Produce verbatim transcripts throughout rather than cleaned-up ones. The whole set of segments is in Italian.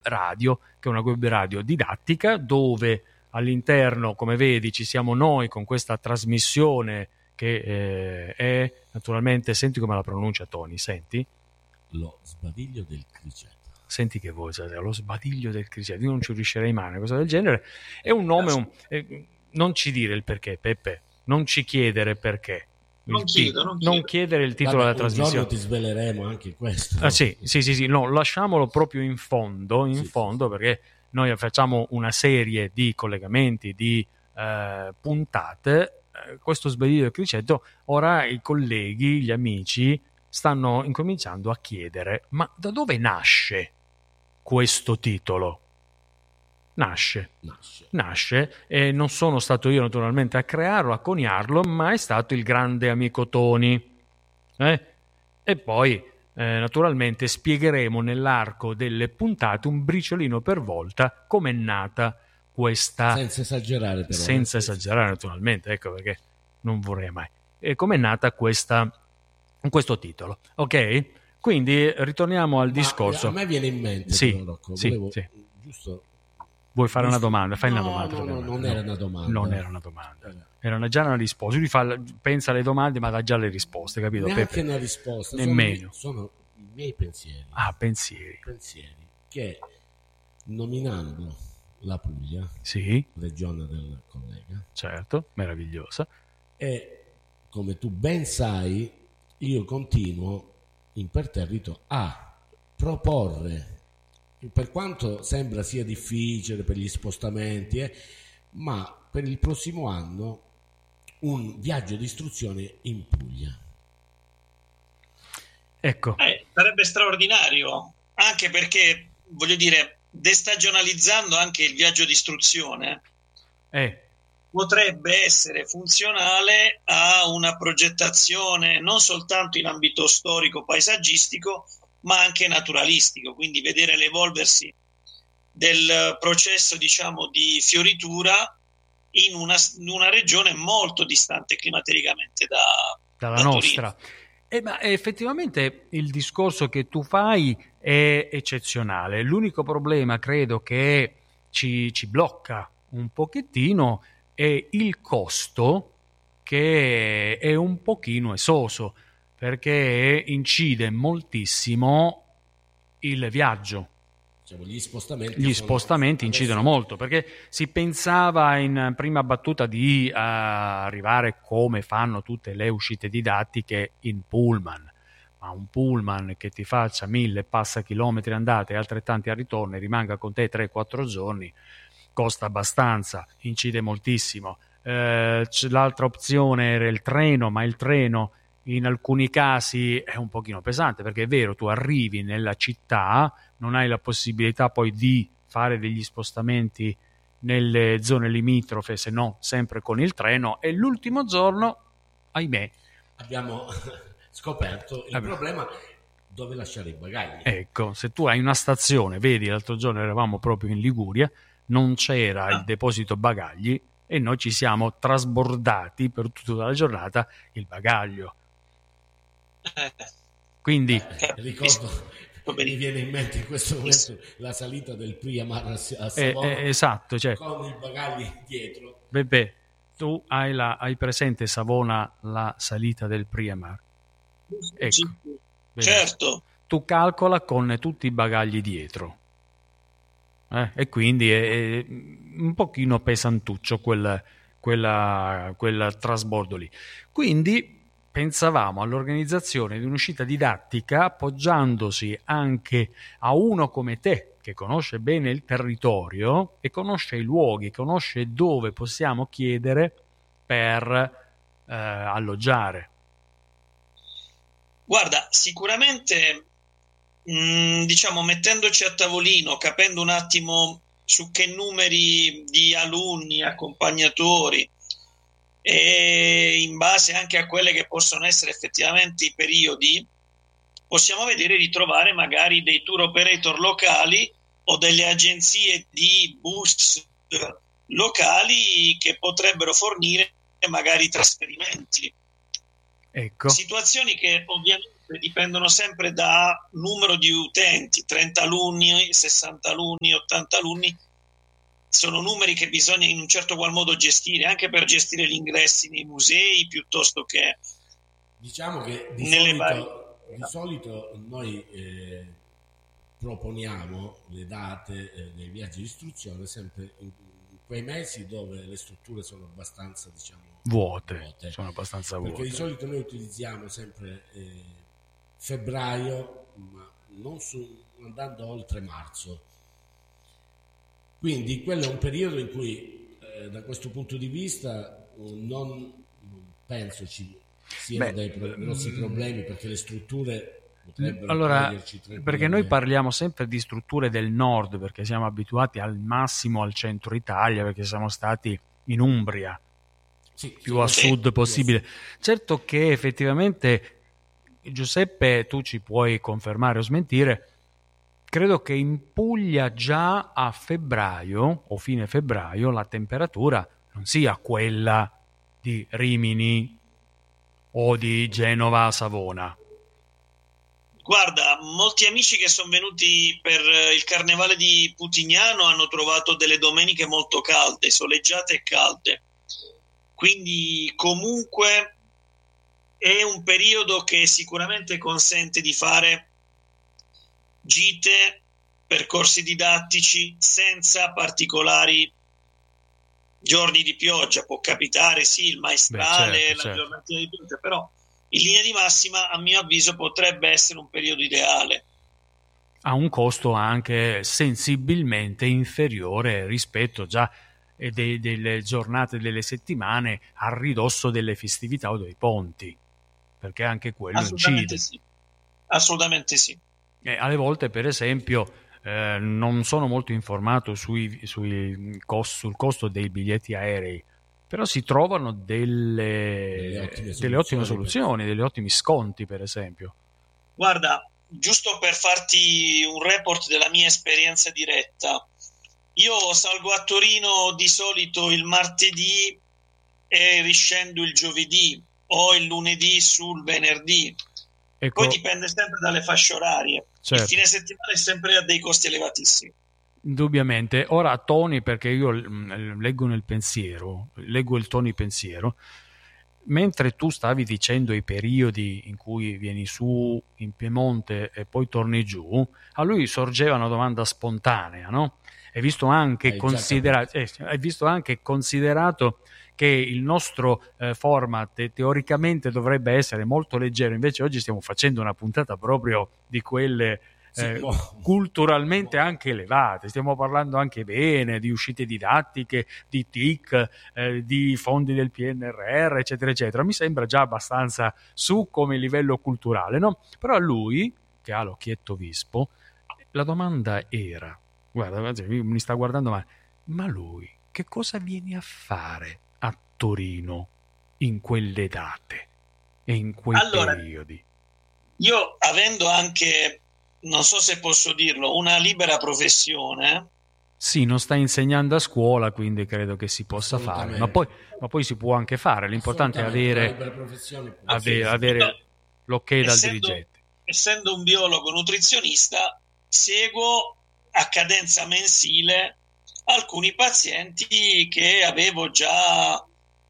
radio, che è una web radio didattica, dove all'interno, come vedi, ci siamo noi con questa trasmissione che eh, è naturalmente, senti come la pronuncia Tony, senti? Lo sbadiglio del criceto. Senti che voce, lo sbadiglio del criceto, io non ci riuscirei mai, una cosa del genere. È un nome, un, eh, non ci dire il perché, Peppe, non ci chiedere perché. Non, chiedo, non, non chiedere il titolo Vabbè, della trasmissione. Un giorno ti sveleremo anche questo. Ah, sì, sì, sì, sì, no, lasciamolo proprio in fondo, in sì, fondo, sì. Perché noi facciamo una serie di collegamenti, di eh, puntate. Eh, questo sbadiglio del criceto, ora i colleghi, gli amici stanno incominciando a chiedere: ma da dove nasce questo titolo? Nasce, nasce, nasce e non sono stato io naturalmente a crearlo, a coniarlo, ma è stato il grande amico Tony. Eh? E poi eh, naturalmente spiegheremo nell'arco delle puntate, un briciolino per volta, com'è nata questa, senza esagerare però, senza eh? esagerare naturalmente, ecco perché non vorrei mai, e com'è nata questa, questo titolo, ok? Quindi ritorniamo al Ma discorso. A me viene in mente, sì, però, Rocco, sì, volevo sì. giusto. Vuoi fare giusto... una domanda? Fai no, una domanda. No, no, no, non no, era una domanda. Non era una domanda. Era una, già una risposta. Lui fa, pensa alle domande, ma dà già le risposte, capito? Neanche Peppe? una risposta. Nemmeno. Sono, sono i miei pensieri. Ah, pensieri. Pensieri che, nominando la Puglia, sì, regione del collega, certo, meravigliosa, e come tu ben sai, io continuo imperterrito a proporre, per quanto sembra sia difficile per gli spostamenti, eh, ma per il prossimo anno un viaggio di istruzione in Puglia. Ecco. Eh, sarebbe straordinario, anche perché, voglio dire, destagionalizzando anche il viaggio di istruzione, eh. potrebbe essere funzionale a una progettazione non soltanto in ambito storico, paesaggistico, ma anche naturalistico, quindi vedere l'evolversi del processo, diciamo, di fioritura in una, in una regione molto distante climaticamente da, dalla da nostra. Eh, ma effettivamente il discorso che tu fai è eccezionale. L'unico problema, credo, che ci, ci blocca un pochettino è il costo, che è un pochino esoso, perché incide moltissimo il viaggio. Diciamo, gli spostamenti, gli spostamenti incidono adesso... molto, perché si pensava in prima battuta di uh, arrivare, come fanno tutte le uscite didattiche, in pullman, ma un pullman che ti faccia mille passa chilometri andate e altrettanti al ritorno e rimanga con te tre quattro giorni costa abbastanza, incide moltissimo. Eh, l'altra opzione era il treno, ma il treno in alcuni casi è un pochino pesante, perché è vero, tu arrivi nella città, non hai la possibilità poi di fare degli spostamenti nelle zone limitrofe, se no sempre con il treno, e l'ultimo giorno, ahimè, abbiamo scoperto il Vabbè. problema dove lasciare i bagagli. Ecco, se tu hai una stazione, vedi, l'altro giorno eravamo proprio in Liguria, non c'era il deposito bagagli e noi ci siamo trasbordati per tutta la giornata il bagaglio. Quindi eh, ricordo, mi viene in mente in questo momento la salita del Priamar a Savona, eh, eh, esatto, cioè, con i bagagli dietro. Beppe, tu hai, la, hai presente Savona la salita del Priamar? Ecco, certo. Tu calcola con tutti i bagagli dietro. Eh, e quindi è, è un pochino pesantuccio quel, quella, quel trasbordo lì. Quindi pensavamo all'organizzazione di un'uscita didattica appoggiandosi anche a uno come te, che conosce bene il territorio e conosce i luoghi, conosce dove possiamo chiedere per eh, alloggiare. Guarda, sicuramente mh, diciamo, mettendoci a tavolino, capendo un attimo su che numeri di alunni, accompagnatori, e in base anche a quelle che possono essere effettivamente i periodi, possiamo vedere di trovare magari dei tour operator locali o delle agenzie di bus locali che potrebbero fornire magari trasferimenti. Ecco. Situazioni che ovviamente dipendono sempre da numero di utenti, trenta alunni, sessanta alunni, ottanta alunni, sono numeri che bisogna in un certo qual modo gestire, anche per gestire gli ingressi nei musei, piuttosto che diciamo che di, nelle solito, varie... di solito noi eh, proponiamo le date eh, dei viaggi di istruzione sempre in, in quei mesi dove le strutture sono abbastanza, diciamo, vuote, vuote. sono abbastanza perché vuote. di solito noi utilizziamo sempre eh, febbraio, ma non su, andando oltre marzo. Quindi quello è un periodo in cui eh, da questo punto di vista non, non penso ci siano Beh, dei pro- grossi problemi, perché le strutture potrebbero allora, toglierci tre perché noi parliamo sempre di strutture del nord, perché siamo abituati al massimo al centro Italia, perché siamo stati in Umbria, sì, più a sì, sud possibile. Certo che effettivamente, Giuseppe, tu ci puoi confermare o smentire, credo che in Puglia già a febbraio o fine febbraio la temperatura non sia quella di Rimini o di Genova a Savona. Guarda, molti amici che sono venuti per il carnevale di Putignano hanno trovato delle domeniche molto calde, soleggiate e calde. Quindi comunque è un periodo che sicuramente consente di fare gite, percorsi didattici senza particolari giorni di pioggia. Può capitare, sì, il maestrale, Beh, certo, la certo. giornatina di pioggia, però in linea di massima, a mio avviso, potrebbe essere un periodo ideale. Ha un costo anche sensibilmente inferiore rispetto già de- delle giornate, delle settimane a ridosso delle festività o dei ponti, perché anche quello Assolutamente incide. Sì. Assolutamente sì. E alle volte, per esempio, eh, non sono molto informato sui, sui cost- sul costo dei biglietti aerei, però si trovano delle, delle ottime delle ottime soluzioni, degli ottimi sconti, per esempio. Guarda, giusto per farti un report della mia esperienza diretta, io salgo a Torino di solito il martedì e riscendo il giovedì o il lunedì sul venerdì. Ecco. Poi dipende sempre dalle fasce orarie. Certo. Il fine settimana è sempre a dei costi elevatissimi. Indubbiamente. Ora Tony, perché io leggo nel pensiero, leggo il Tony pensiero, mentre tu stavi dicendo i periodi in cui vieni su in Piemonte e poi torni giù, a lui sorgeva una domanda spontanea, no? Hai visto anche, hai considerato, eh, hai visto anche considerato che il nostro eh, format teoricamente dovrebbe essere molto leggero, invece oggi stiamo facendo una puntata proprio di quelle Eh, sì, boh, culturalmente boh. anche elevate, stiamo parlando anche bene di uscite didattiche, di T I C, eh, di fondi del P N R R, eccetera eccetera. Mi sembra già abbastanza su come livello culturale, no? Però a lui, che ha l'occhietto vispo, la domanda era, guarda, mi sta guardando male, ma lui che cosa viene a fare a Torino in quelle date e in quei allora, periodi? Io, avendo anche, non so se posso dirlo, una libera professione. Sì, non sta insegnando a scuola, quindi credo che si possa fare, ma poi, ma poi si può anche fare, l'importante è avere, avere, avere l'ok dal essendo, dirigente. Essendo un biologo nutrizionista, seguo a cadenza mensile alcuni pazienti che avevo già,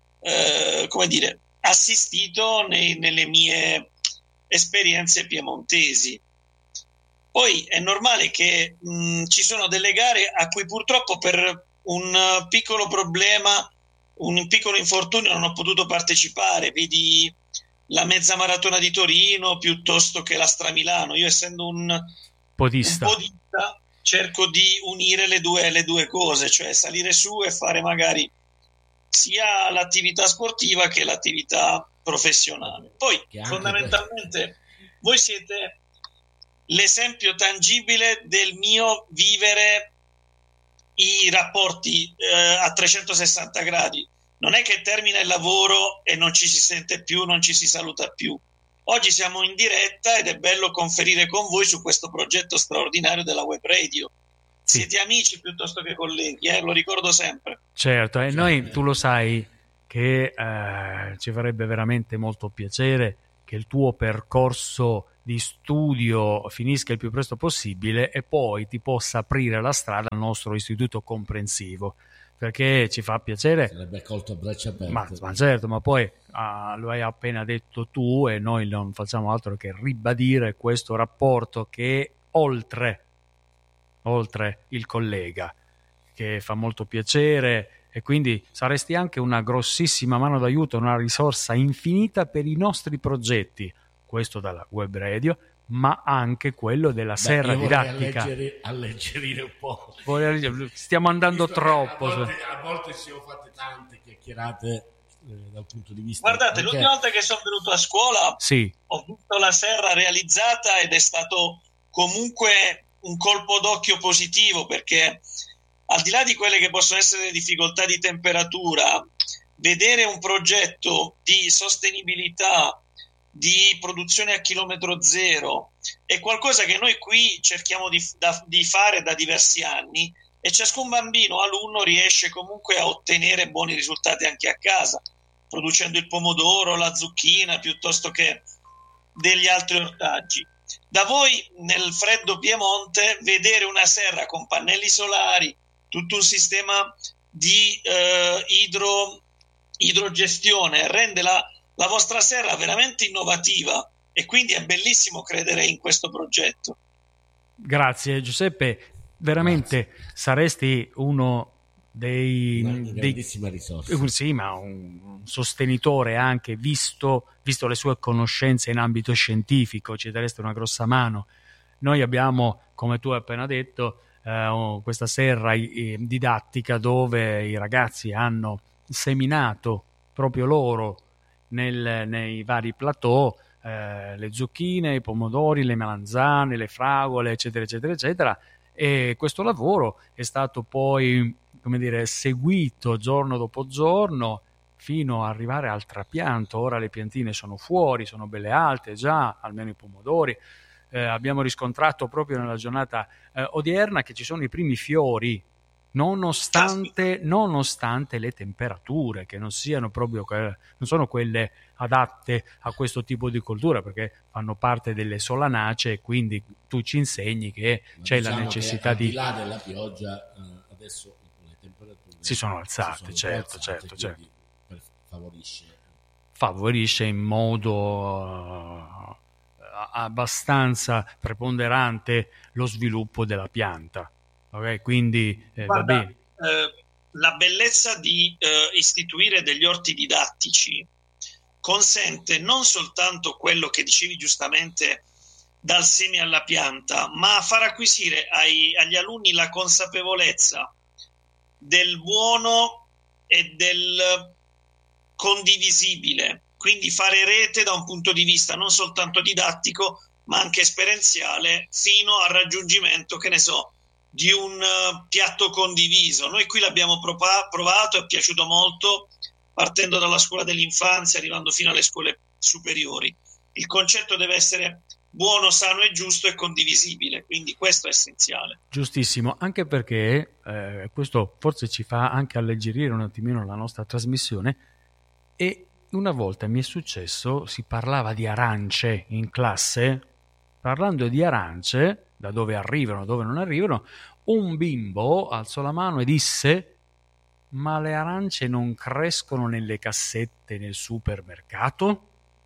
eh, come dire, assistito nei, nelle mie esperienze piemontesi. Poi è normale che mh, ci sono delle gare a cui purtroppo per un piccolo problema, un piccolo infortunio non ho potuto partecipare, vedi la mezza maratona di Torino piuttosto che la Stramilano. Io essendo un podista, un podista cerco di unire le due, le due cose, cioè salire su e fare magari sia l'attività sportiva che l'attività professionale. Poi fondamentalmente voi siete l'esempio tangibile del mio vivere i rapporti eh, a trecentosessanta gradi. Non è che termina il lavoro e non ci si sente più, non ci si saluta più. Oggi siamo in diretta ed è bello conferire con voi su questo progetto straordinario della web radio. Sì. Siete amici piuttosto che colleghi, eh? Lo ricordo sempre. Certo, e noi, tu lo sai che eh, ci farebbe veramente molto piacere che il tuo percorso di studio finisca il più presto possibile e poi ti possa aprire la strada al nostro istituto comprensivo, perché ci fa piacere. Sarebbe accolto a braccia aperte. Ma, ma certo, ma poi ah, lo hai appena detto tu e noi non facciamo altro che ribadire questo rapporto che è oltre, oltre il collega, che fa molto piacere, e quindi saresti anche una grossissima mano d'aiuto, una risorsa infinita per i nostri progetti, questo dalla web radio, ma anche quello della Beh, serra io vorrei didattica. Alleggerire, alleggerire un po'. Stiamo andando Visto troppo. A volte, a volte si sono fatte tante chiacchierate eh, dal punto di vista. Guardate, anche... l'ultima volta che sono venuto a scuola sì. ho visto la serra realizzata ed è stato comunque un colpo d'occhio positivo, perché al di là di quelle che possono essere le difficoltà di temperatura, vedere un progetto di sostenibilità, di produzione a chilometro zero è qualcosa che noi qui cerchiamo di, da, di fare da diversi anni, e ciascun bambino, alunno, riesce comunque a ottenere buoni risultati anche a casa, producendo il pomodoro, la zucchina, piuttosto che degli altri ortaggi. Da voi nel freddo Piemonte vedere una serra con pannelli solari, tutto un sistema di eh, idro, idrogestione rende la, la vostra serra veramente innovativa, e quindi è bellissimo credere in questo progetto. Grazie Giuseppe, veramente Grazie. Saresti uno dei, una dei grandissima risorsa. Sì, ma un sostenitore anche, visto, visto le sue conoscenze in ambito scientifico, ci daresti una grossa mano. Noi abbiamo, come tu hai appena detto, eh, questa serra eh, didattica dove i ragazzi hanno seminato proprio loro nel, nei vari plateau eh, le zucchine, i pomodori, le melanzane, le fragole, eccetera, eccetera, eccetera. E questo lavoro è stato poi, come dire, seguito giorno dopo giorno fino ad arrivare al trapianto. Ora le piantine sono fuori, sono belle alte già, almeno i pomodori. Eh, abbiamo riscontrato proprio nella giornata eh, odierna che ci sono i primi fiori, nonostante, nonostante le temperature, che non siano proprio que- non sono quelle adatte a questo tipo di coltura, perché fanno parte delle solanacee, e quindi tu ci insegni che Ma c'è diciamo la necessità che, al di... di là della pioggia, eh, adesso le temperature si sono alzate, si sono certo, alzate, certo, certo. Per, favorisce. favorisce in modo uh, abbastanza preponderante lo sviluppo della pianta. Okay? Quindi eh, Guarda, va bene. Eh, la bellezza di eh, istituire degli orti didattici consente non soltanto quello che dicevi giustamente, dal seme alla pianta, ma far acquisire ai, agli alunni la consapevolezza del buono e del condivisibile, quindi fare rete da un punto di vista non soltanto didattico ma anche esperienziale, fino al raggiungimento, che ne so, di un uh, piatto condiviso. Noi qui l'abbiamo prova- provato, è piaciuto molto, partendo dalla scuola dell'infanzia, arrivando fino alle scuole superiori. Il concetto deve essere buono, sano e giusto e condivisibile, quindi questo è essenziale. Giustissimo, anche perché eh, questo forse ci fa anche alleggerire un attimino la nostra trasmissione. E una volta mi è successo, si parlava di arance in classe, parlando di arance, da dove arrivano, dove non arrivano, un bimbo alzò la mano e disse: ma le arance non crescono nelle cassette nel supermercato?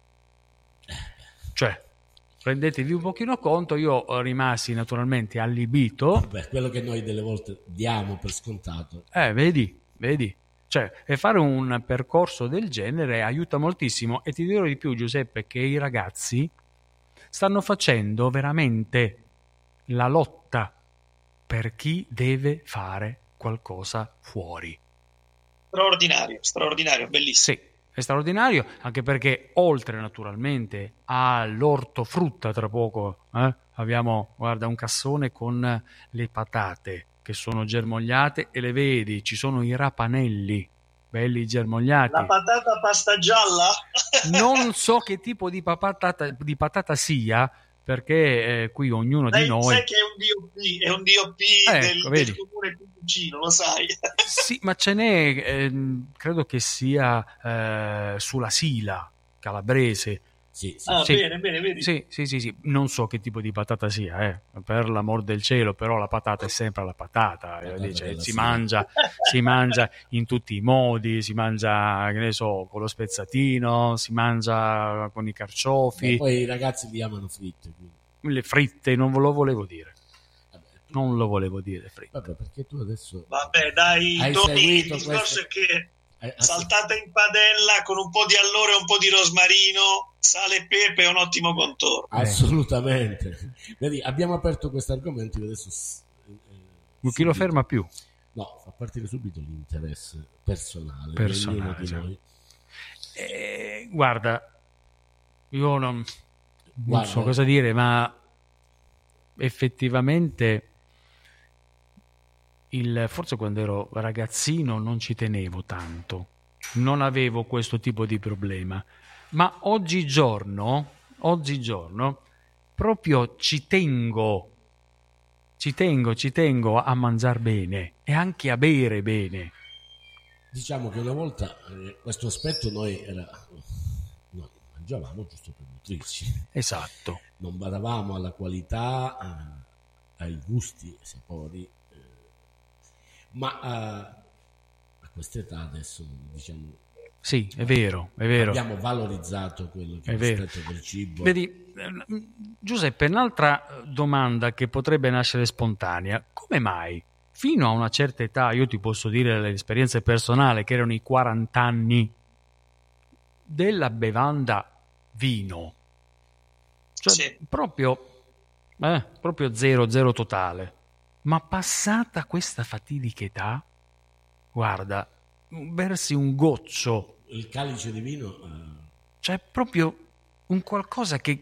Cioè, rendetevi un pochino conto. Io rimasi naturalmente allibito. Beh, quello che noi delle volte diamo per scontato. Eh, vedi, vedi. Cioè, e fare un percorso del genere aiuta moltissimo. E ti dirò di più, Giuseppe, che i ragazzi stanno facendo veramente la lotta per chi deve fare qualcosa fuori. Straordinario, straordinario, bellissimo. Sì, è straordinario, anche perché oltre naturalmente all'ortofrutta, tra poco eh, abbiamo, guarda, un cassone con le patate che sono germogliate e le vedi, ci sono i rapanelli belli germogliati. La patata pasta gialla? Non so che tipo di patata, di patata sia, perché eh, qui ognuno Lei di noi... sai che è un D O P, è un D O P ecco, del, del comune più vicino, lo sai. Sì, ma ce n'è, eh, credo che sia eh, sulla Sila calabrese, Sì, sì. Ah, Sì. bene, bene, vedi. Sì, sì, sì, sì, non so che tipo di patata sia, eh. Per l'amor del cielo, però la patata è sempre la patata, Patata dice, della si Sira. mangia, si mangia in tutti i modi, si mangia, che ne so, con lo spezzatino, si mangia con i Beh, carciofi, poi i ragazzi li amano fritte, quindi. le fritte, non ve lo volevo dire, Vabbè, tu- non lo volevo dire fritte. vabbè, perché tu adesso Vabbè, dai, hai Tony, il seguito discorso questo. è che hai- hai- saltata in padella con un po' di alloro e un po' di rosmarino, sale e pepe è un ottimo contorno. Assolutamente. Vedi, abbiamo aperto questo argomento io adesso s- eh, Chi lo subito- ferma più? No, fa partire subito l'interesse personale, Personale, di ognuno di cioè. noi. Eh, guarda, io non, non Guarda, so cosa dire, ma effettivamente il, forse quando ero ragazzino non ci tenevo tanto, non avevo questo tipo di problema, ma oggigiorno, oggigiorno proprio ci tengo, ci tengo, ci tengo a mangiare bene e anche a bere bene. diciamo che una volta eh, questo aspetto noi era noi mangiavamo giusto per nutrirci, Esatto. non badavamo alla qualità, eh, ai gusti, ai sapori, eh, ma eh, a quest'età adesso diciamo Sì, è vero, è vero. abbiamo valorizzato quello che È è vero. l'aspetto del cibo. Vedi, eh, Giuseppe, un'altra domanda che potrebbe nascere spontanea. Come mai fino a una certa età, io ti posso dire l'esperienza personale, che erano i quaranta anni, della bevanda vino, cioè Sì. proprio, eh, proprio zero, zero totale. Ma passata questa fatidica età, guarda, versi un goccio, Il calice di vino eh, cioè proprio un qualcosa che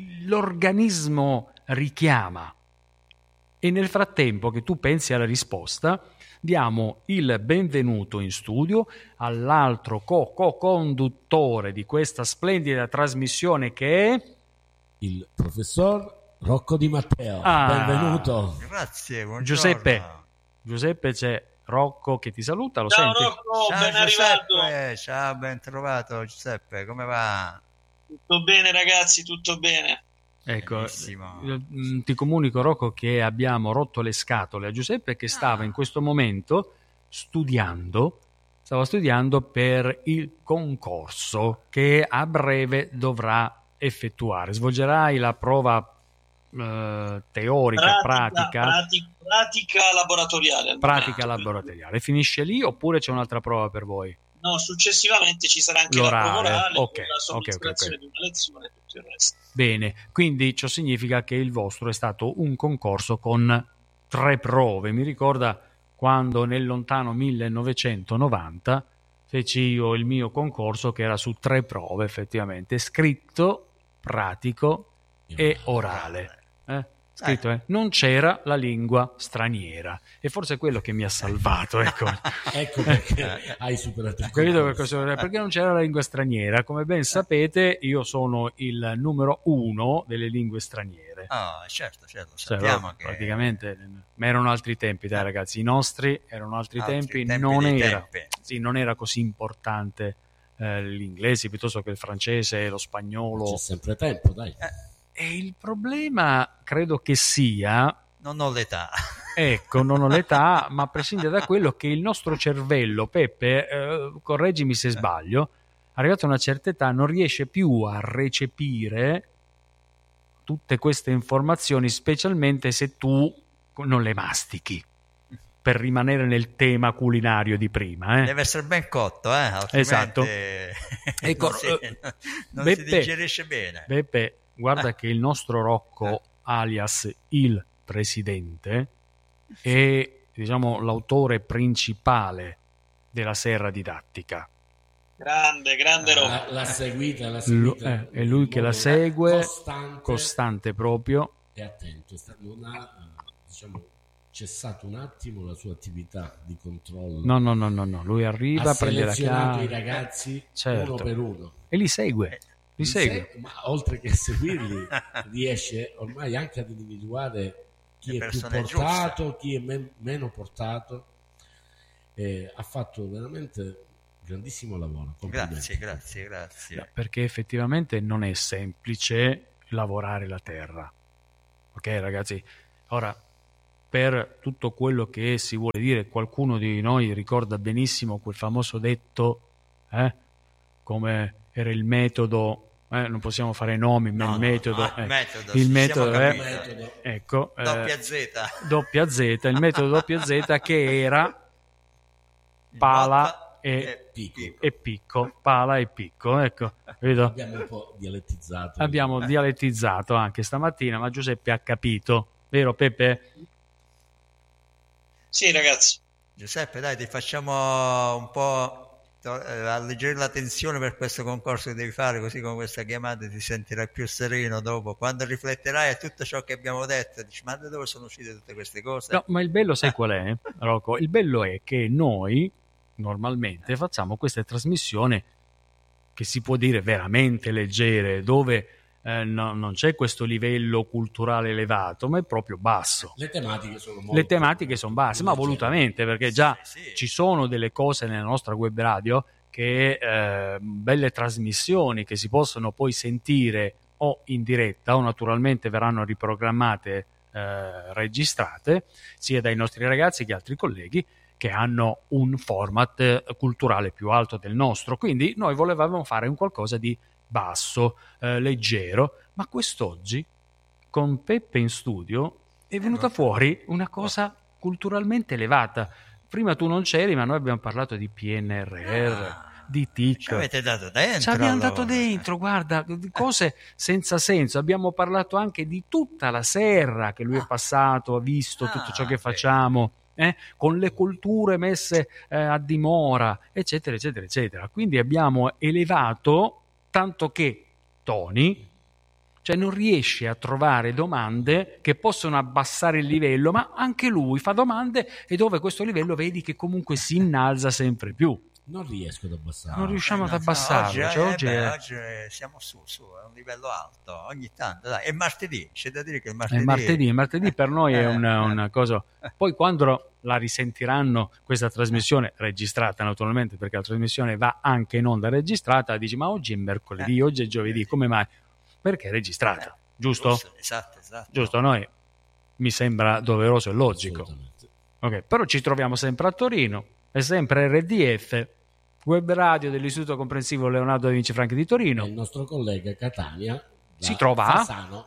l'organismo richiama. E nel frattempo che tu pensi alla risposta, diamo il benvenuto in studio all'altro co-conduttore di questa splendida trasmissione che è il professor Rocco Di Matteo. Ah. Benvenuto. Grazie, buongiorno. Giuseppe. Giuseppe, c'è Rocco che ti saluta, lo Ciao senti? Rocco, Ciao ben arrivato. Giuseppe, ciao, ben trovato Giuseppe, come va? Tutto bene ragazzi, tutto bene. Ecco, Benissimo. io, mh, ti comunico Rocco che abbiamo rotto le scatole a Giuseppe che stava Ah. in questo momento studiando, stava studiando per il concorso che a breve dovrà effettuare. Svolgerai la prova eh, teorica, pratica, pratica, pratica laboratoriale. al pratica momento. laboratoriale. Finisce lì oppure c'è un'altra prova per voi? No, successivamente ci sarà anche L'orale. la prova orale, Ok, con la ok, somministrazione ok, ok. di una lezione e tutto il resto. Bene, quindi ciò significa che il vostro è stato un concorso con tre prove. Mi ricorda quando nel lontano millenovecentonovanta feci io il mio concorso che era su tre prove effettivamente, scritto, pratico e orale. Eh? Scritto, eh? Non c'era la lingua straniera e forse è quello che mi ha salvato, ecco. Ecco perché hai superato il Credo che concorso. questo- perché non c'era la lingua straniera. Come ben sapete, io sono il numero uno delle lingue straniere. Ah, certo, certo, Cioè, sappiamo che praticamente, ma erano altri tempi, dai ragazzi. I nostri erano altri, Altri tempi, tempi non dei era, tempi. sì, non era così importante eh, l'inglese piuttosto che il francese, lo C'è spagnolo. sempre tempo, dai. E il problema credo che sia. non ho l'età. Ecco, non ho l'età, ma a prescindere da quello che il nostro cervello, Peppe, eh, correggimi se sbaglio, arrivato a una certa età non riesce più a recepire tutte queste informazioni, specialmente se tu non le mastichi, per rimanere nel tema culinario di prima. Eh? Deve essere ben cotto, eh? Altrimenti Esatto. Ecco, non, si, eh, non Beppe, si digerisce bene. Beppe, guarda Eh. che il nostro Rocco, Eh. alias il presidente, è, diciamo, l'autore principale della serra didattica. Grande, grande Rocco. La- L'ha seguita, l'ha Lu- seguita eh, è lui in che la modo segue, costante, costante proprio. e attento. È stato- non ha eh, diciamo, cessato un attimo la sua attività di controllo. No, no, no, no, no. Lui arriva, ha prende la selezionato i chiave ragazzi Certo. uno per uno. e li segue. Li Li segue. se- ma oltre che seguirli, riesce ormai anche ad individuare chi Le è più persone portato, chi è men- meno portato. Eh, ha fatto veramente grandissimo lavoro. Complimenti. Grazie, grazie, grazie. Perché effettivamente non è semplice lavorare la terra. Ok, ragazzi? Ora, per tutto quello che si vuole dire, qualcuno di noi ricorda benissimo quel famoso detto, eh? Come era il metodo... Eh, non possiamo fare nomi, ma No, il no, metodo, no, eh, il metodo, il ci metodo, siamo è, capiti. ecco, eh, Doppia Z. doppia Z, il metodo doppia Z che era pala e, Picco. e picco, pala e picco, ecco, vedo? Abbiamo un po' dialettizzato. Abbiamo dialettizzato anche stamattina, ma Giuseppe ha capito, vero Peppe? Sì, ragazzi. Giuseppe, dai, ti facciamo un po' to- eh, alleggerire la tensione per questo concorso che devi fare, così con questa chiamata ti sentirai più sereno dopo. Quando rifletterai a tutto ciò che abbiamo detto, dici, ma da dove sono uscite tutte queste cose? No, ma il bello sai qual è, Rocco? Il bello è che noi normalmente facciamo queste trasmissioni che si può dire veramente leggere, dove eh, no, non c'è questo livello culturale elevato, ma è proprio basso. Le tematiche sono molto, Le tematiche sono basse, ma volutamente, perché già Sì, sì. ci sono delle cose nella nostra web radio che eh, belle trasmissioni che si possono poi sentire o in diretta o naturalmente verranno riprogrammate, eh, registrate, sia dai nostri ragazzi che altri colleghi che hanno un format eh, culturale più alto del nostro. Quindi noi volevamo fare un qualcosa di basso, eh, leggero, ma quest'oggi con Peppe in studio è venuta fuori una cosa culturalmente elevata. Prima tu non c'eri, ma noi abbiamo parlato di P N R R, Ah, di T I C. ci avete dato dentro, Ci abbiamo allora. dato dentro, guarda, di cose senza senso. Abbiamo parlato anche di tutta la serra che lui è passato, ha visto Ah, tutto ciò che beh. facciamo, eh, con le culture messe eh, a dimora, eccetera, eccetera, eccetera. Quindi abbiamo elevato, tanto che Tony, cioè non riesce a trovare domande che possono abbassare il livello, ma anche lui fa domande e dove questo livello vedi che comunque si innalza sempre più. Non riesco ad abbassare. Non riusciamo Eh, ad no, abbassarlo. oggi, Cioè, eh, oggi beh, è- oggi siamo su, su, è un livello alto, ogni tanto, dai. È martedì, c'è da dire che il È martedì... martedì, il martedì per noi è Eh, una, eh. una cosa. Poi quando la risentiranno questa trasmissione registrata naturalmente, perché la trasmissione va anche in onda registrata, dici ma oggi è mercoledì, Eh. oggi è giovedì, come mai? Perché è registrata, giusto? Esatto, esatto. Giusto, a noi mi sembra doveroso e logico. Assolutamente. Ok, però ci troviamo sempre a Torino, è sempre R D F, web radio dell'Istituto Comprensivo Leonardo da Vinci Franchi di E Torino, il nostro collega Catania da Si trova a- Fasano.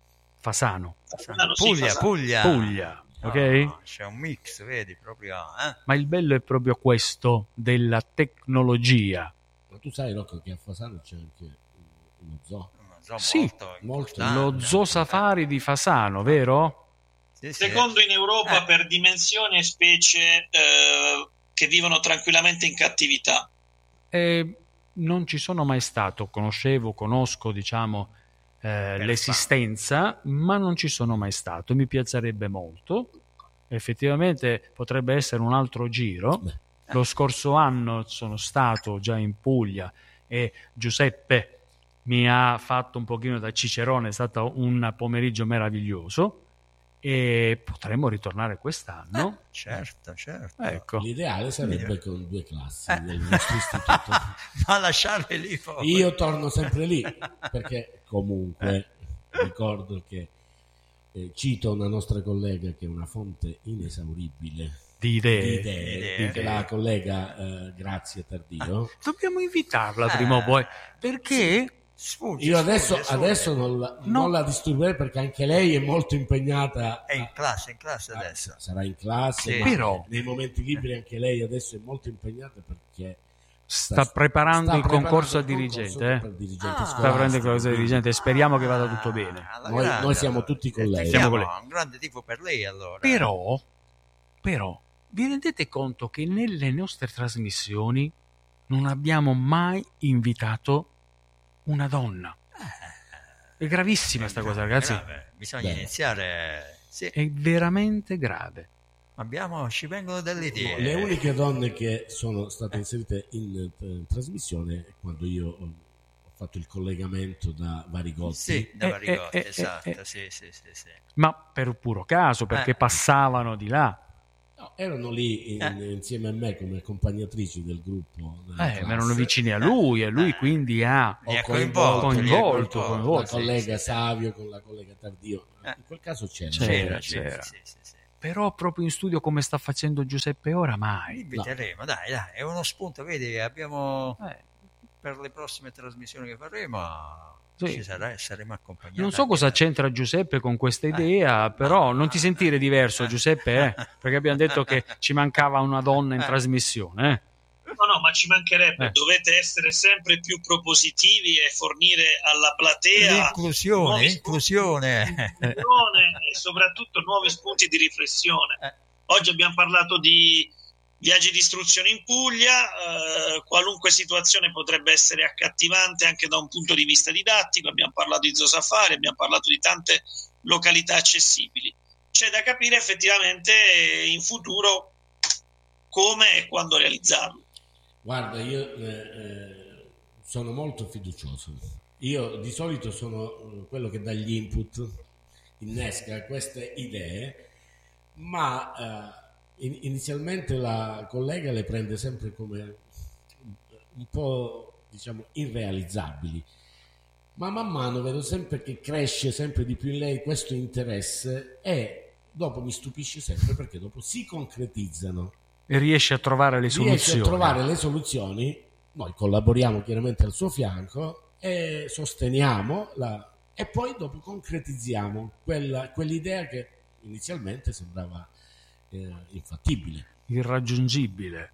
Fasano, Fasano, sì, Puglia, Fasano. Puglia. Puglia, ok? No, c'è un mix, vedi, proprio... Eh? Ma il bello è proprio questo della tecnologia. Ma tu sai, Rocco, che a Fasano c'è anche uno zoo. Non so, Sì, molto, molto. importante. Lo Zoo Safari di Fasano, vero? Sì, sì. Secondo in Europa Eh. per dimensioni e specie eh, che vivono tranquillamente in cattività. E non ci sono mai stato, conoscevo, conosco, diciamo, eh, l'esistenza, ma non ci sono mai stato. Mi piacerebbe molto. Effettivamente potrebbe essere un altro giro. Beh. Lo scorso anno sono stato già in Puglia e Giuseppe mi ha fatto un pochino da cicerone, è stato un pomeriggio meraviglioso e potremmo ritornare quest'anno. Certo, certo. Ecco. L'ideale sarebbe con due classi Eh. del nostro istituto. Ma lasciarle lì poi. Io torno sempre lì, perché comunque ricordo che eh, cito una nostra collega che è una fonte inesauribile Di di idee. idee, Idee. che la collega eh, Grazia Tardio. Dobbiamo invitarla prima o poi, perché Sfugge, Io adesso, sfugge, sfugge. adesso non, la, No. non la disturberei perché anche lei è molto impegnata. È in a- classe, in classe a- adesso. sarà in classe, Sì. ma Però- nei momenti liberi anche lei adesso è molto impegnata perché sta preparando sta il concorso a preparando il dirigente, concorso eh? per dirigente Ah. Sta scolastico. preparando il concorso a dirigente e speriamo che vada tutto bene. Ah, alla Noi- grande, noi siamo allora. tutti con E lei. tifiamo, Siamo con lei. un grande tifo per lei allora. Però, però, vi rendete conto che nelle nostre trasmissioni non abbiamo mai invitato una donna? È gravissima sta cosa, ragazzi. Grave. Bisogna Beh. iniziare. Sì. È veramente grave. Abbiamo, ci vengono delle idee. Le uniche donne che sono state inserite in eh, trasmissione è quando io ho ho fatto il collegamento da Varigotti. Sì, da Eh, Varigotti, eh, eh, esatto. eh, eh. Sì, sì, sì, sì. Ma per puro caso, perché Eh. passavano di là. No, erano lì in, Eh. insieme a me come accompagnatrici del gruppo. nella Eh, ma classe. erano vicini a lui e lui quindi ha Mi Ho ha coinvolto, coinvolto, mi ha coinvolto, la coinvolto. collega sì, sì. Savio con la collega Tardio. Eh. In quel caso c'era. C'era, C'era, c'era. sì, sì, sì. Però proprio in studio come sta facendo Giuseppe ora, mai. Inviteremo, dai, dai, è uno spunto, vedi, abbiamo Eh, per le prossime trasmissioni che faremo, Sì. ci sarà, saremo accompagnati. non so anche cosa da- c'entra Giuseppe con questa idea, però non ti sentire diverso, Giuseppe, eh? Perché abbiamo detto che ci mancava una donna in Eh. trasmissione. Eh? No, no, ma ci mancherebbe, Eh. dovete essere sempre più propositivi e fornire alla platea L'inclusione, nuovi inclusione. spunti di riflessione e soprattutto nuovi spunti di riflessione. Eh. Oggi abbiamo parlato di viaggi di istruzione in Puglia, eh, qualunque situazione potrebbe essere accattivante anche da un punto di vista didattico, abbiamo parlato di Zoo Safari, abbiamo parlato di tante località accessibili. C'è da capire effettivamente in futuro come e quando realizzarlo. Guarda, io eh, eh, sono molto fiducioso. Io di solito sono quello che dà gli input, innesca queste idee, ma eh, in- inizialmente la collega le prende sempre come un po', diciamo, irrealizzabili. Ma man mano vedo sempre che cresce sempre di più in lei questo interesse e dopo mi stupisce sempre perché dopo si concretizzano. E riesce a trovare le Riesce soluzioni. a trovare le soluzioni, noi collaboriamo chiaramente al suo fianco e sosteniamo la, e poi dopo concretizziamo quella, quell'idea che inizialmente sembrava eh, infattibile. Irraggiungibile.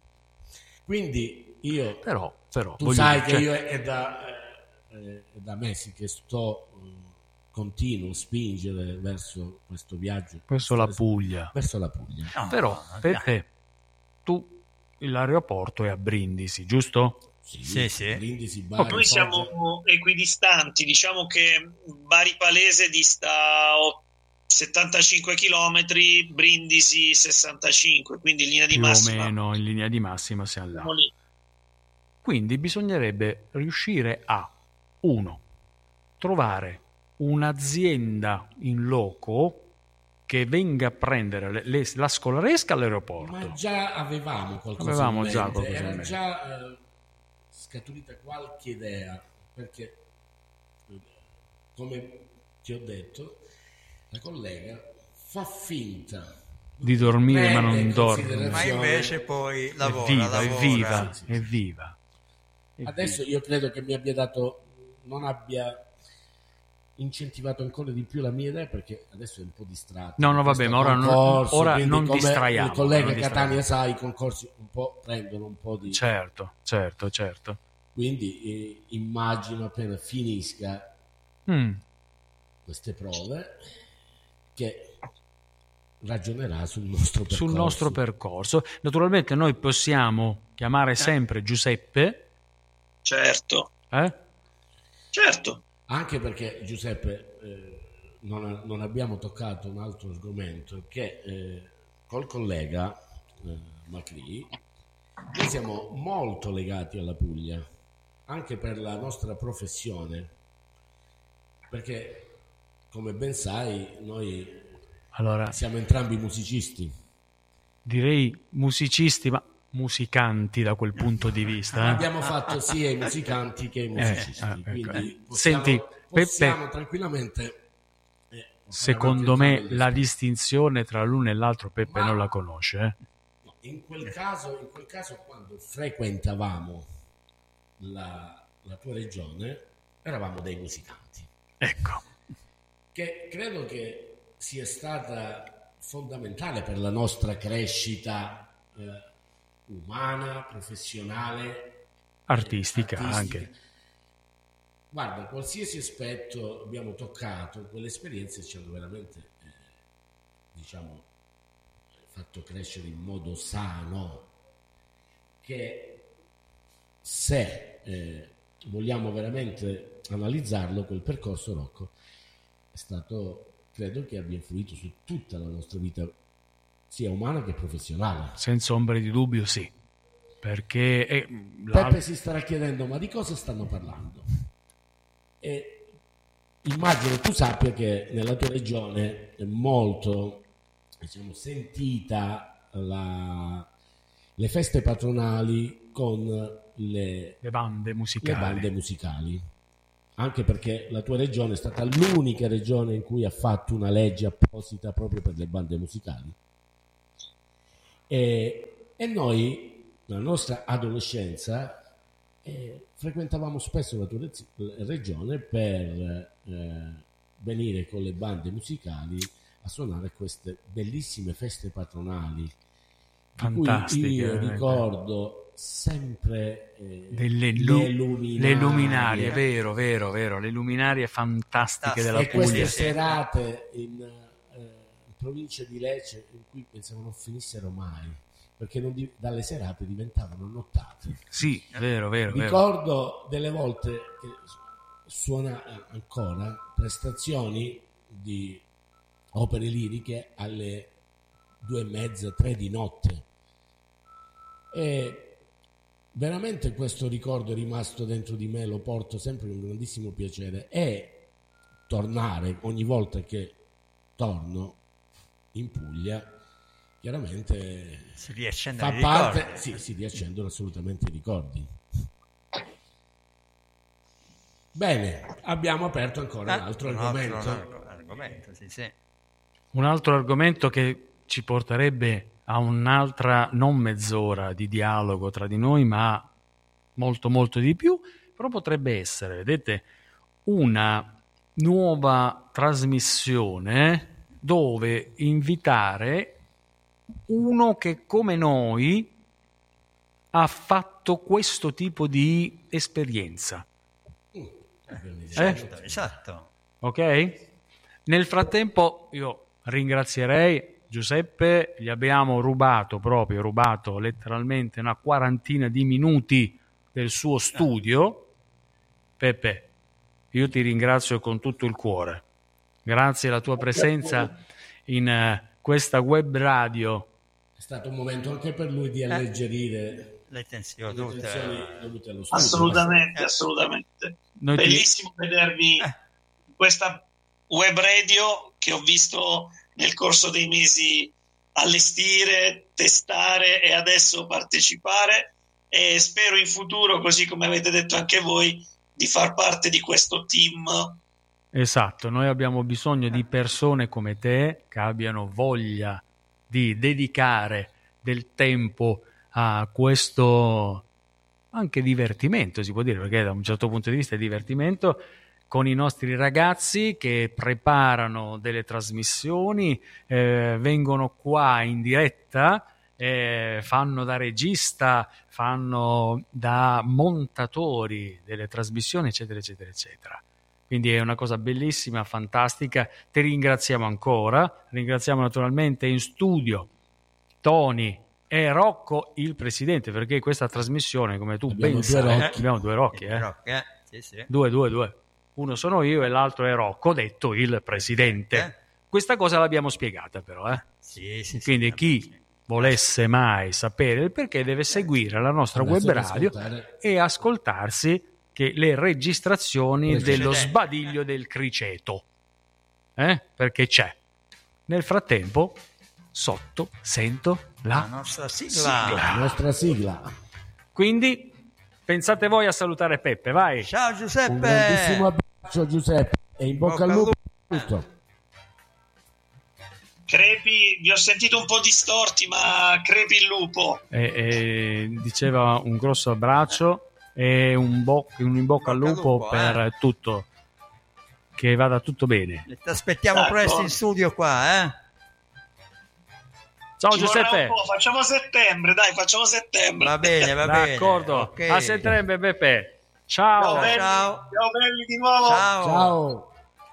Quindi io, Però, però tu voglio sai dire, che cioè, io è da, eh, è da mesi che sto, eh, continuo a spingere verso questo viaggio. verso la Puglia. Verso la Puglia. No, Però, no, Peppe, tu l'aeroporto è a Brindisi, giusto? Sì, Sì, sì. Brindisi, Bari, Noi Foggia. siamo equidistanti, diciamo che Bari Palese dista o- settantacinque chilometri, Brindisi sessantacinque, quindi in linea di Più o massima meno in linea di massima siamo là. siamo lì. Quindi bisognerebbe riuscire a, uno, trovare un'azienda in loco che venga a prendere le- le- la scolaresca all'aeroporto. Ma già avevamo qualcosa Avevamo in già mente, qualcosa in era mente. già eh, scaturita qualche idea, perché eh, come ti ho detto, la collega fa finta Di dormire ma prende non in dorme. considerazione- Ma invece poi lavora, è viva, lavora. è viva, Sì, sì, è sì. viva. È Adesso viva. io credo che mi abbia dato, non abbia incentivato ancora di più la mia idea, perché adesso è un po' distratto. No, no, con vabbè, questo ma ora non- concorso, ora quindi non come distraiamo, il collega non distraiamo. Catania sa, i concorsi un po' prendono un po' di... Certo, certo, certo. Quindi eh, immagino appena finisca Mm. queste prove che ragionerà sul nostro percorso. Sul nostro percorso. Naturalmente noi possiamo chiamare sempre Giuseppe, Certo, eh? certo. Anche perché, Giuseppe, eh, non, non abbiamo toccato un altro argomento, che eh, col collega eh, Macri noi siamo molto legati alla Puglia, anche per la nostra professione, perché come ben sai noi Allora, siamo entrambi musicisti. direi musicisti, ma musicanti da quel punto di vista. eh? Abbiamo fatto sia i musicanti che i musicisti, eh, ecco, quindi eh. possiamo, Senti, possiamo Peppe, tranquillamente eh, secondo portare me avanti la entrambi gli distinzione tra l'uno e l'altro Peppe Ma- non la conosce. eh? No, in quel caso, in quel caso quando frequentavamo la, la tua regione, eravamo dei musicanti, Ecco, che credo che sia stata fondamentale per la nostra crescita eh, umana, professionale, artistica, artistica. anche. Guarda, qualsiasi aspetto abbiamo toccato, quelle esperienze ci hanno veramente, eh, diciamo, fatto crescere in modo sano, che se eh, vogliamo veramente analizzarlo, quel percorso, Rocco, è stato, credo che abbia influito su tutta la nostra vita, sia umana che professionale. Senza ombra di dubbio sì, perché eh, la- Peppe si starà chiedendo, ma di cosa stanno parlando? E immagino tu sappia che nella tua regione è molto, diciamo, sentita la, le feste patronali con le, le bande musicali. le bande musicali. Anche perché la tua regione è stata l'unica regione in cui ha fatto una legge apposita proprio per le bande musicali. E, e noi, nella nostra adolescenza, eh, frequentavamo spesso la tua regione per eh, venire con le bande musicali a suonare queste bellissime feste patronali. Fantastiche. Io ricordo sempre eh, delle lu- le luminarie, le luminarie, vero, vero, vero, le luminarie fantastiche Fantastiche. della e Puglia. queste serate in, eh, in provincia di Lecce in cui pensavo non finissero mai, perché non di- dalle serate diventavano nottate. Sì, vero, vero, vero. Ricordo delle volte che suona ancora prestazioni di opere liriche alle due e mezza, tre di notte, e veramente questo ricordo è rimasto dentro di me, lo porto sempre con grandissimo piacere, e tornare ogni volta che torno in Puglia chiaramente si riaccendono fa i parte, ricordi. sì, si riaccendono assolutamente i ricordi. Bene, abbiamo aperto ancora Ah, un altro un argomento. altro argomento, sì, sì. Un altro argomento che ci porterebbe a un'altra non mezz'ora di dialogo tra di noi, ma molto molto di più, però potrebbe essere, vedete, una nuova trasmissione dove invitare uno che come noi ha fatto questo tipo di esperienza. Esatto, esatto. Ok? Nel frattempo io ringrazierei Giuseppe, gli abbiamo rubato proprio, rubato letteralmente una quarantina di minuti del suo studio. Peppe, io ti ringrazio con tutto il cuore. Grazie alla tua presenza in uh, questa web radio. È stato un momento anche per lui di alleggerire le tensioni, le tensioni dovute allo studio. Assolutamente, assolutamente. Noi ti- Bellissimo vedervi in questa web radio che ho visto nel corso dei mesi allestire, testare e adesso partecipare, e spero in futuro, così come avete detto anche voi, di far parte di questo team. Esatto, noi abbiamo bisogno di persone come te che abbiano voglia di dedicare del tempo a questo anche divertimento, si può dire, perché da un certo punto di vista è divertimento, con i nostri ragazzi che preparano delle trasmissioni, eh, vengono qua in diretta, eh, fanno da regista, fanno da montatori delle trasmissioni, eccetera, eccetera, eccetera. Quindi è una cosa bellissima, fantastica. Ti ringraziamo ancora. Ringraziamo naturalmente in studio Tony e Rocco, il presidente, perché questa trasmissione, come tu Abbiamo ben due sai, Rocchi. abbiamo due Rocchi, eh? Rock, eh? Sì, sì. Due, due, due. Uno sono io e l'altro è Rocco, detto il presidente. Eh? Questa cosa l'abbiamo spiegata però, eh? Sì, sì, sì, Quindi vabbè, chi sì. volesse mai sapere il perché deve seguire la nostra Adesso web per radio ascoltare- e ascoltarsi che le registrazioni Precedente. dello sbadiglio del criceto, eh? Perché c'è. Nel frattempo sotto sento La la nostra sigla. la nostra sigla. quindi pensate voi a salutare Peppe, vai. Ciao Un Giuseppe. grandissimo abbraccio Giuseppe e in bocca al lupo per tutto. Crepi, vi ho sentito un po' distorti, ma crepi il lupo. E, e diceva un grosso abbraccio e un, bo- un in bocca al Bocca al lupo lupo, per eh. tutto, che vada tutto bene. Ti aspettiamo D'accordo. presto in studio qua, eh? Ciao Ci vorrà Giuseppe, un po', facciamo settembre, dai, facciamo settembre. Va bene, va bene. d'accordo, Ok. a settembre Peppe, ciao. Ciao, belli. ciao. Ciao belli di nuovo. Ciao. Ciao.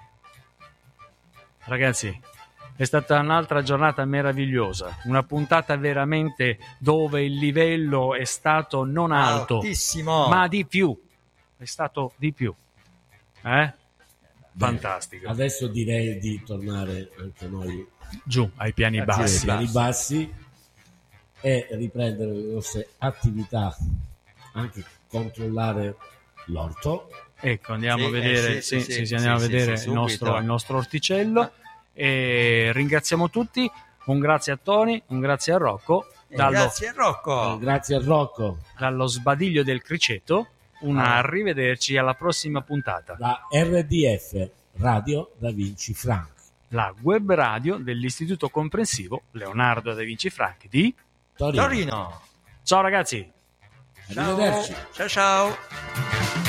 Ragazzi, è stata un'altra giornata meravigliosa, una puntata veramente dove il livello è stato non alto, Altissimo. ma di più, è stato di più, eh? Fantastico. Adesso direi di tornare anche noi Giù ai piani ai bassi. piani bassi e riprendere le nostre attività, anche controllare l'orto. Ecco, andiamo Sì, a vedere, eh, sì, sì, sì, sì, sì, sì, andiamo sì, a vedere sì, il, nostro, subito. il nostro orticello e ringraziamo tutti. Un grazie a Tony, un grazie a Rocco. Dallo, grazie a Rocco. Eh, grazie a Rocco. Dallo sbadiglio del criceto, un Ah. arrivederci alla prossima puntata. Da R D F, Radio Da Vinci Frank. La web radio dell'Istituto Comprensivo Leonardo Da Vinci Frank di Torino. Torino. Ciao ragazzi! Arrivederci. Ciao ciao.